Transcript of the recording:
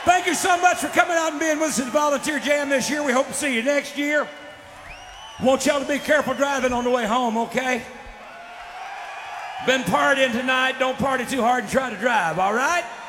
Thank you so much for coming out and being with us at the Volunteer Jam this year. We hope to see you next year. Want y'all to be careful driving on the way home, okay? Been partying tonight. Don't party too hard and try to drive, all right?